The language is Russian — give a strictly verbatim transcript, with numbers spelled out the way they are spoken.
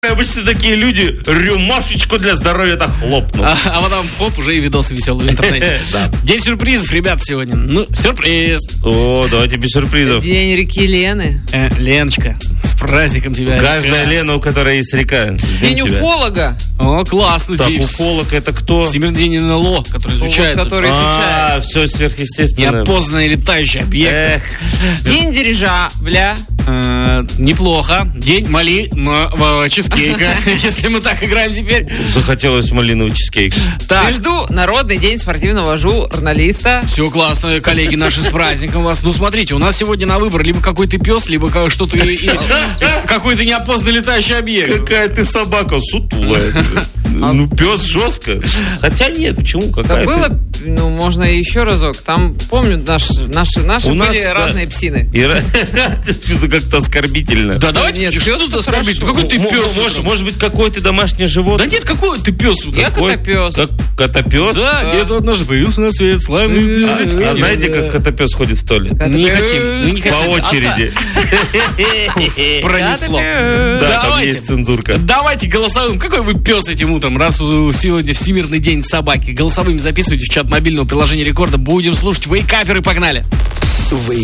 Обычно такие люди рюмашечку для здоровья-то хлопнут. А, а потом, хоп, уже и видосы веселые в интернете. Да. День сюрпризов, ребят, сегодня. Ну, сюрприз. О, давайте без сюрпризов. День реки Лены. Э, Леночка, с праздником тебя. Каждая Лена, у которой есть река. День тебя. уфолога. О, классно. Так, день. уфолог это кто? Всемирный день эн эл о, который изучается. который А, изучает. все сверхъестественное. Неопознанные летающие объекты. Эх, День дирижабля. Э, неплохо. День малинового чизкейка, если мы так играем теперь. захотелось малиновый чизкейк. Так, И жду Народный день спортивного журналиста. все классно, коллеги наши, с праздником вас. Ну, смотрите, у нас сегодня на выбор либо какой-то пес, либо ка- что-то и- и- какой-то неопознанный летающий объект. Какая ты собака сутулая. Ну, пес жестко. Хотя нет, почему? Да Какая было, ты? ну, можно и еще разок. Там, помню, наш, наши, наши У нас, были да. разные псины. И ра- Это как-то оскорбительно. Да давайте, нет, что пес тут это оскорбительно? хорошо. Какой ты М- пес? Может, может быть, какое-то домашнее Да животное? нет, какой ты пес? Я Какой? котопес. Как котопес? Да, Да. где-то однажды появился на свет славный А, пес. а знаете, как котопес ходит в туалет? Не хотим, не По хотим. очереди. Пронесло. Да, там Давайте. есть цензурка. Давайте голосовым. Какой вы пес этим утром, раз у- сегодня Всемирный день собаки? Голосовыми записывайте в чат мобильного приложения Рекорда. Будем слушать вейкаперы. Погнали.